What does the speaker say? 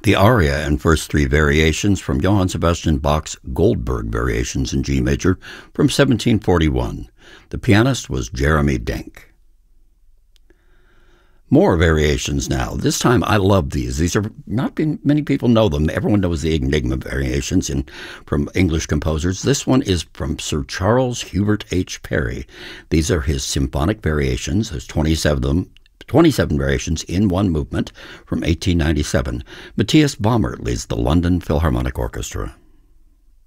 The aria and first three variations from Johann Sebastian Bach's Goldberg Variations in G major from 1741. The pianist was Jeremy Denk. More variations now. This time I love these. These are not many people know them. Everyone knows the Enigma variations from English composers. This one is from Sir Charles Hubert H. Parry. These are his symphonic variations. There's 27 of them. 27 variations in one movement from 1897. Matthias Baumer leads the London Philharmonic Orchestra.